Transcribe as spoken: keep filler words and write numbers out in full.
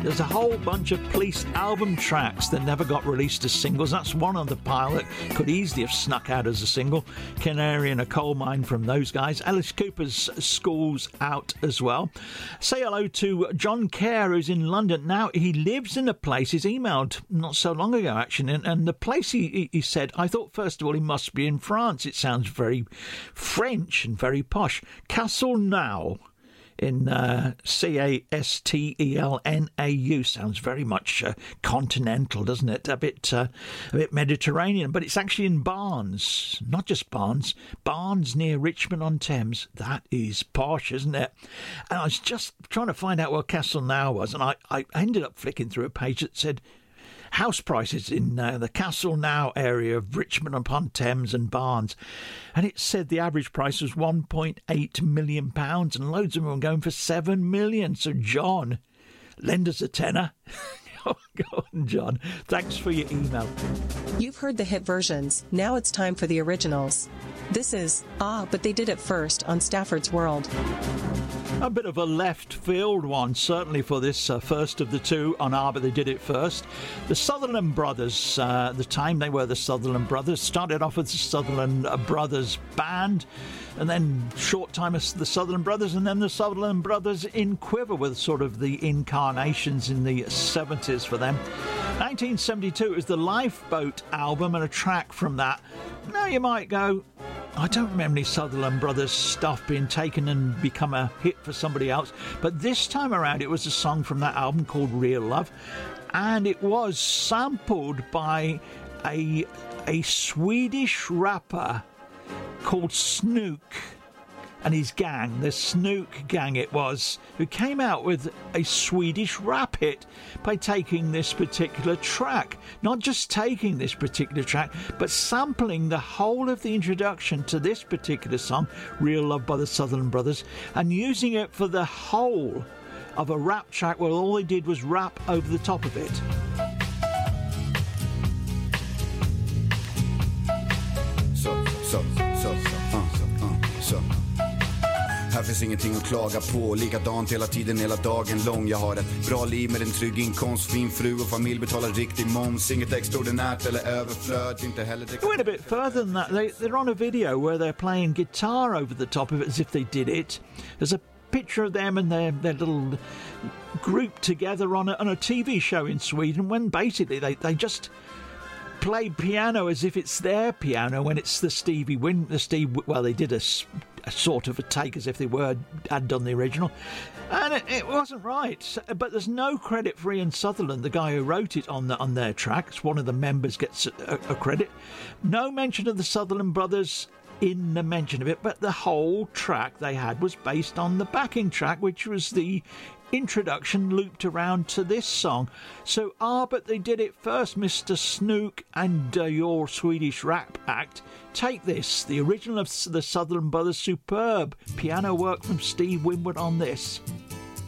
There's a whole bunch of Police album tracks that never got released as singles. That's one on the pile that could easily have snuck out as a single. Canary in a Coal Mine from those guys. Alice Cooper's School's out as well. Say hello to John Kerr, who's in London. Now, he lives in a place, he's emailed not so long ago, actually, and, and the place he, he said, I thought, first of all, he must be in France. It sounds very French and very posh. Castelnau. In uh, C A S T E L N A U. Sounds very much uh, continental, doesn't it? A bit uh, a bit Mediterranean, but it's actually in Barnes, not just Barnes, Barnes near Richmond-on-Thames. That is posh, isn't it? And I was just trying to find out where Castelnau was, and I, I ended up flicking through a page that said house prices in uh, the Castelnau area of Richmond-upon-Thames and Barnes. And it said the average price was one point eight million pounds, and loads of them were going for seven million pounds. So, John, lend us a tenner. Go on, John. Thanks for your email. You've heard the hit versions. Now it's time for the originals. This is Ah, But They Did It First on Stafford's World. A bit of a left field one, certainly for this uh, first of the two on Ah, But They Did It First. The Sutherland Brothers, uh, the time they were the Sutherland Brothers, started off as the Sutherland Brothers Band, and then short time as the Sutherland Brothers, and then the Sutherland Brothers in Quiver, with sort of the incarnations in the seventies for them. nineteen seventy-two is the Lifeboat album, and a track from that. Now you might go, I don't remember any Sutherland Brothers stuff being taken and become a hit for somebody else, but this time around it was a song from that album called Real Love, and it was sampled by a a Swedish rapper called Snook and his gang, the Snook gang it was, who came out with a Swedish rap hit by taking this particular track. Not just taking this particular track, but sampling the whole of the introduction to this particular song, Real Love by the Sutherland Brothers, and using it for the whole of a rap track where all they did was rap over the top of it. So, so, so, uh, uh, so. Här finns ingenting att klaga på, likadant hela tiden, hela dagen lång. Jag har ett bra liv med en trygg inkomst, fin fru och familj, betalar riktig moms. Inget extraordinärt eller överflöd, inte heller... It went a bit further than that. They, they're on a video where they're playing guitar over the top of it as if they did it. There's a picture of them and their, their little group together on a, on a T V show in Sweden, when basically they, they just... play piano as if it's their piano when it's the Stevie Win the Steve well they did a, a sort of a take as if they were had done the original, and it, it wasn't right. But there's no credit for Ian Sutherland, the guy who wrote it, on the on their tracks. One of the members gets a, a credit. No mention of the Sutherland Brothers in the mention of it, but the whole track they had was based on the backing track, which was the introduction looped around to this song. So, ah, but they did it first, Mister Snook and uh, your Swedish rap act. Take this, the original of the Sutherland Brothers, superb piano work from Steve Winwood on this.